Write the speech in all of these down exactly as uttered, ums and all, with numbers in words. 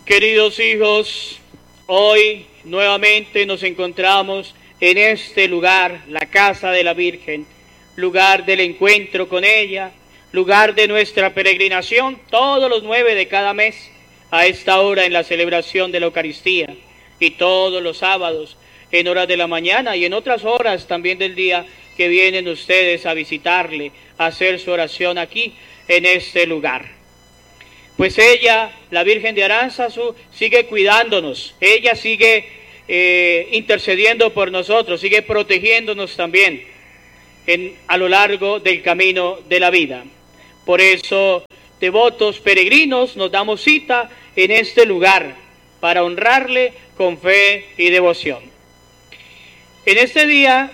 Queridos hijos, hoy nuevamente nos encontramos en este lugar, la casa de la Virgen, lugar del encuentro con ella, lugar de nuestra peregrinación, todos los nueve de cada mes, a esta hora en la celebración de la Eucaristía, y todos los sábados, en horas de la mañana y en otras horas también del día, que vienen ustedes a visitarle, a hacer su oración aquí, en este lugar. Pues ella, la Virgen de Aránzazu, sigue cuidándonos, ella sigue eh, intercediendo por nosotros, sigue protegiéndonos también en, a lo largo del camino de la vida. Por eso, devotos, peregrinos, nos damos cita en este lugar para honrarle con fe y devoción. En este día,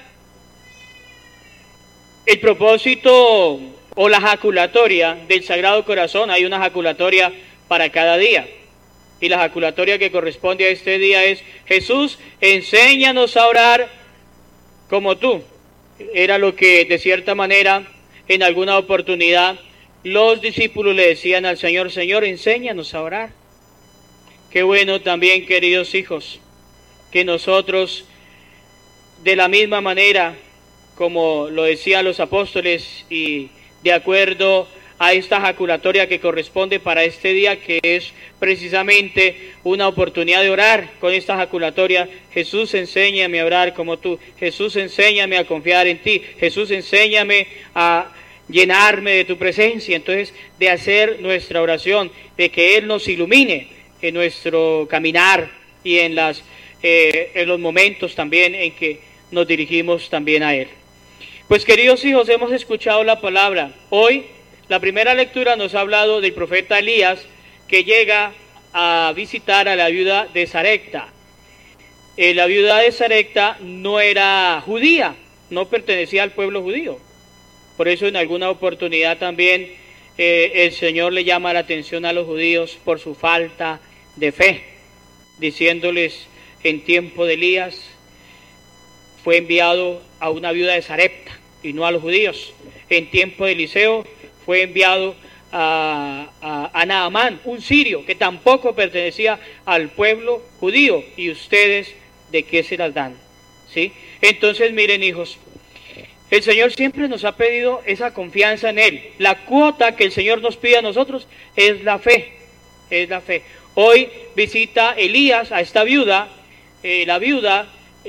el propósito o la jaculatoria del Sagrado Corazón, hay una jaculatoria para cada día, y la jaculatoria que corresponde a este día es: Jesús, enséñanos a orar como tú. Era lo que de cierta manera en alguna oportunidad los discípulos le decían al Señor: Señor, enséñanos a orar. Qué bueno también, queridos hijos, que nosotros de la misma manera como lo decían los apóstoles y de acuerdo a esta jaculatoria que corresponde para este día, que es precisamente una oportunidad de orar con esta jaculatoria: Jesús, enséñame a orar como tú. Jesús, enséñame a confiar en ti. Jesús, enséñame a llenarme de tu presencia. Entonces, de hacer nuestra oración, de que Él nos ilumine en nuestro caminar y en, las, eh, en los momentos también en que nos dirigimos también a Él. Pues, queridos hijos, hemos escuchado la palabra. Hoy la primera lectura nos ha hablado del profeta Elías, que llega a visitar a la viuda de Sarepta. Eh, la viuda de Sarepta no era judía, no pertenecía al pueblo judío. Por eso en alguna oportunidad también eh, el Señor le llama la atención a los judíos por su falta de fe, diciéndoles: en tiempo de Elías fue enviado a una viuda de Sarepta y no a los judíos. En tiempo de Eliseo fue enviado a, a, a Naamán, un sirio que tampoco pertenecía al pueblo judío. ¿Y ustedes de qué se las dan? ¿Sí? Entonces, miren, hijos, el Señor siempre nos ha pedido esa confianza en Él. La cuota que el Señor nos pide a nosotros es la fe, es la fe. Hoy visita Elías a esta viuda, eh, la viuda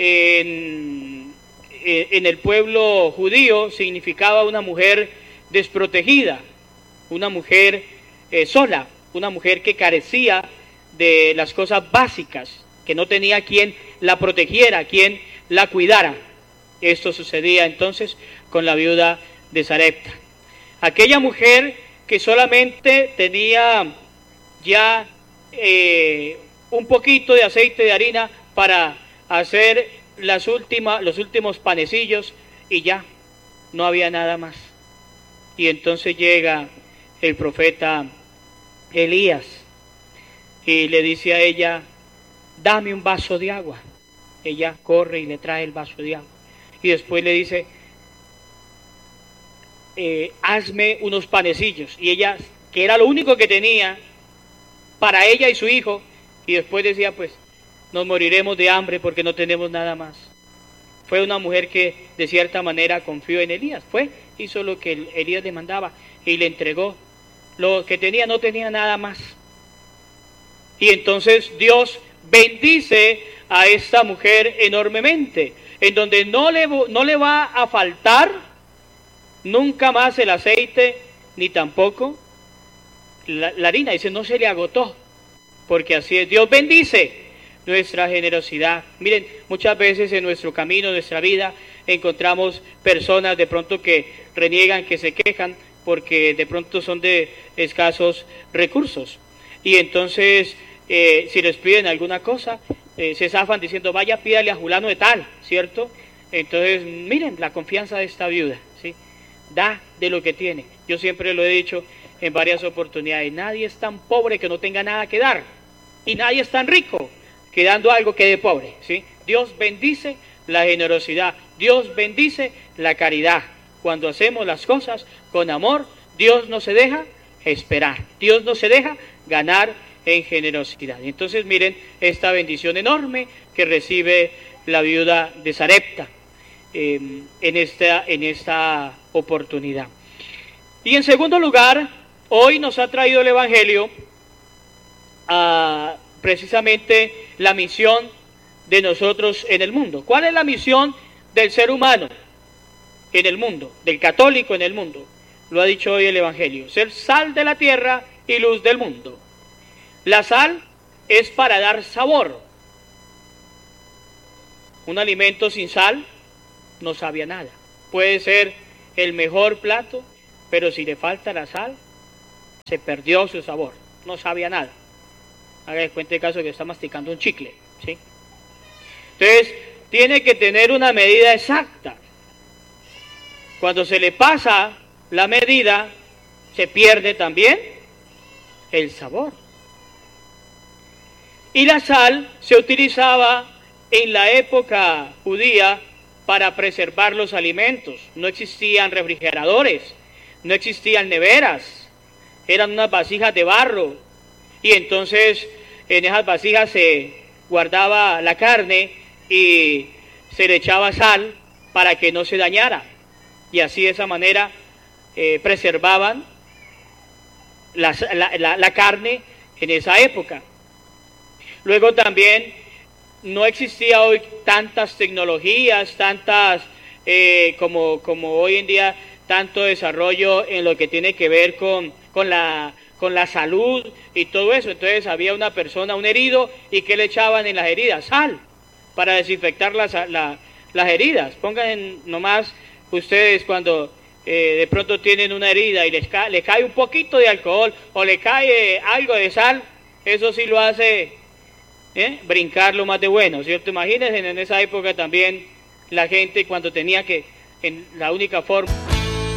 en, en el pueblo judío significaba una mujer desprotegida, una mujer eh, sola, una mujer que carecía de las cosas básicas, que no tenía quien la protegiera, quien la cuidara. Esto sucedía entonces con la viuda de Sarepta. Aquella mujer que solamente tenía ya eh, un poquito de aceite de harina para hacer las últimas, los últimos panecillos, y ya no había nada más. Y entonces llega el profeta Elías y le dice a ella: dame un vaso de agua. Ella corre y le trae el vaso de agua. Y después le dice: eh, hazme unos panecillos. Y ella, que era lo único que tenía para ella y su hijo, y después decía: pues nos moriremos de hambre porque no tenemos nada más. Fue una mujer que de cierta manera confió en Elías. Fue, hizo lo que Elías le mandaba y le entregó. Lo que tenía, no tenía nada más. Y entonces Dios bendice a esta mujer enormemente, en donde no le, no le va a faltar nunca más el aceite, ni tampoco la, la harina. Dice, no se le agotó, porque así es. Dios bendice nuestra generosidad. Miren, muchas veces en nuestro camino, en nuestra vida, encontramos personas de pronto que reniegan, que se quejan, porque de pronto son de escasos recursos. Y entonces, eh, si les piden alguna cosa, eh, se zafan diciendo: vaya, pídale a fulano de tal, ¿cierto? Entonces, miren la confianza de esta viuda, ¿sí? Da de lo que tiene. Yo siempre lo he dicho en varias oportunidades: nadie es tan pobre que no tenga nada que dar, y nadie es tan rico que dando algo quede pobre, ¿sí? Dios bendice la generosidad, Dios bendice la caridad. Cuando hacemos las cosas con amor, Dios no se deja esperar, Dios no se deja ganar en generosidad. Entonces miren esta bendición enorme que recibe la viuda de Sarepta eh, en, esta, en esta oportunidad. Y en segundo lugar, hoy nos ha traído el Evangelio a precisamente la misión de nosotros en el mundo. ¿Cuál es la misión del ser humano en el mundo, del católico en el mundo? Lo ha dicho hoy el Evangelio: ser sal de la tierra y luz del mundo. La sal es para dar sabor. Un alimento sin sal no sabe a nada. Puede ser el mejor plato, pero si le falta la sal, se perdió su sabor, no sabe a nada. Haga de cuenta el caso que está masticando un chicle, ¿sí? Entonces, tiene que tener una medida exacta. Cuando se le pasa la medida, se pierde también el sabor. Y la sal se utilizaba en la época judía para preservar los alimentos. No existían refrigeradores, no existían neveras, eran unas vasijas de barro, y entonces en esas vasijas se guardaba la carne y se le echaba sal para que no se dañara, y así de esa manera eh, preservaban la, la, la, la carne en esa época. Luego también no existía hoy tantas tecnologías, tantas eh, como, como hoy en día, tanto desarrollo en lo que tiene que ver con, con, la, con la salud y todo eso. Entonces había una persona, un herido, y ¿qué le echaban en las heridas? Sal, para desinfectar las, la, las heridas. Pongan nomás ustedes cuando eh, de pronto tienen una herida y les cae, le cae un poquito de alcohol o le cae algo de sal, eso sí lo hace ¿eh? brincar lo más de bueno, ¿cierto? Imagínense en esa época también la gente cuando tenía que, en la única forma